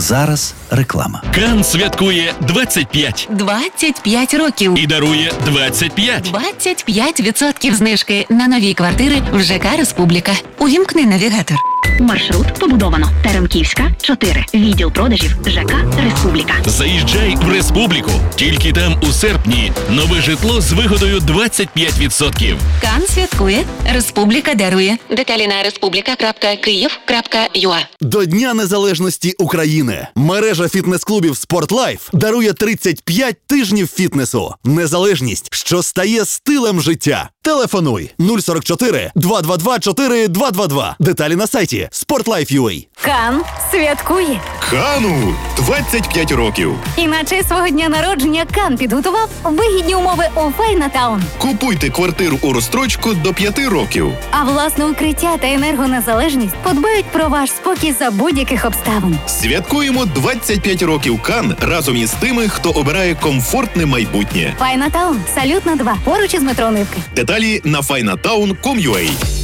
Зараз реклама. Кан святкує 25. 25 років. І дарує 25. 25% знижки на нові квартири в ЖК «Республіка». Увімкни навігатор. Маршрут побудовано. Теремківська, 4. Відділ продажів ЖК «Республіка». Заїжджай в Республіку. Тільки там у серпні нове житло з вигодою 25%. Кан святкує. Республіка дарує. Деталі на respublika.kyiv.ua. До Дня Незалежності України мережа фітнес-клубів «Спортлайф» дарує 35 тижнів фітнесу. Незалежність, що стає стилем життя. Телефонуй 044 222 4222. Деталі на сайті sportlife.ua. Кан святкує. Кану 25 років. І на честь свого дня народження Кан підготував вигідні умови у Файнатаун. Купуйте квартиру у розстрочку до 5 років. А власне укриття та енергонезалежність подбають про ваш спокій за будь-яких обставин. Святкуємо 25 років Кан разом із тими, хто обирає комфортне майбутнє. Файнатаун, Салютна 2, поруч із метро Нивки. Деталі на finatown.com.ua.